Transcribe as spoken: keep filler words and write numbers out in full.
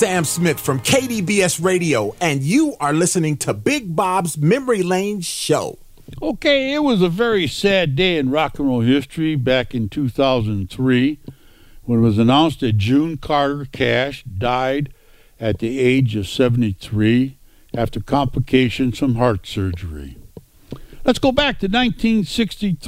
Sam Smith from K D B S Radio, and you are listening to Big Bob's Memory Lane Show. Okay, it was a very sad day in rock and roll history back in two thousand three when it was announced that June Carter Cash died at the age of seventy-three after complications from heart surgery. Let's go back to nineteen sixty-three.